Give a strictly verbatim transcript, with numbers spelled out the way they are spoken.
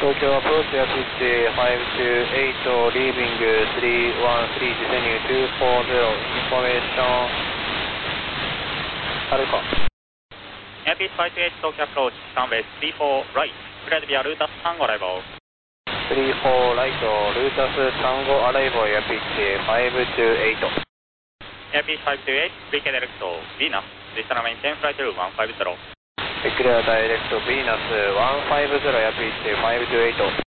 東京アプローチアピッチファイブツーエイト leaving スリーワンスリー descending ツーフォーゼロ information あるか。 エアピースファイブツーエイト東京アプローチサンウェイスリーフォーライトクリアデビアルータスタンゴアライバースリーフォーライトルータスタンゴアライバーエアピッチファイブツーエイトエアピースファイブツーエイトフリーケディレクトヴィーナスリスタナメインテンフライトルーワンファイブゼロクリアダイレクトヴィーナスワンファイブゼロエアピッチファイブツーエイト